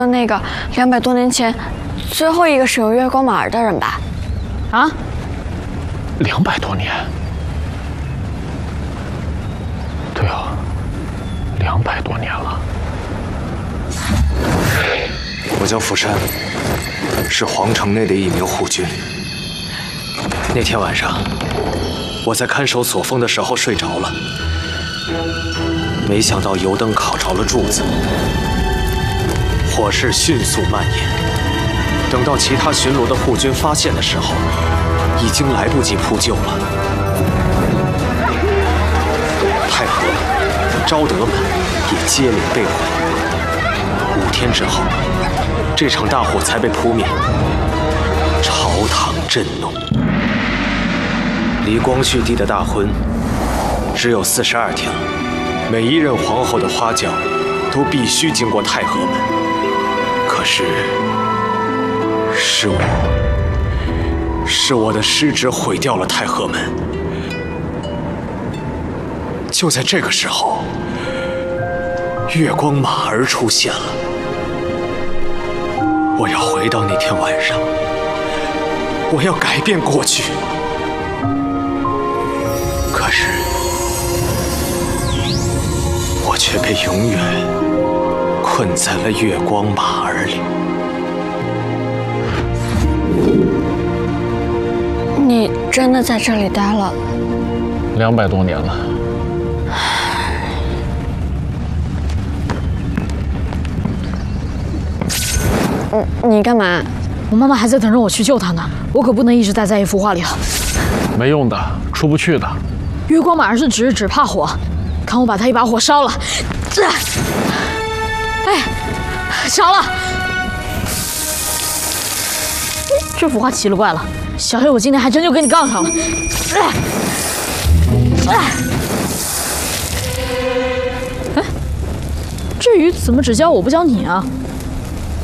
那个200多年前最后一个使用月光马儿的人吧？ 啊 ？200多年？对啊，200多年了。 我叫福山，是皇城内的一名护军。那天晚上，我在看守锁峰的时候睡着了，没想到油灯烤着了柱子，火势迅速蔓延。等到其他巡逻的护军发现的时候，已经来不及扑救了。太和门、昭德门也接连被毁。5天之后，这场大火才被扑灭，朝堂震怒。离光绪帝的大婚只有42天了，每一任皇后的花轿都必须经过太和门。可是，是我的失职毁掉了太和门。就在这个时候，月光马儿出现了。我要回到那天晚上，我要改变过去。可是，我却被永远困在了月光马儿里。 你真的在这里待了 200多年了。 你干嘛？ 我妈妈还在等着我去救她呢，我可不能一直待在一幅画里了。 没用的，出不去的。 月光马儿是只怕火，看我把它一把火烧了。哎，着了！这幅画奇了怪了，小黑，我今天还真就跟你杠上了。哎，这鱼怎么只教我不教你啊？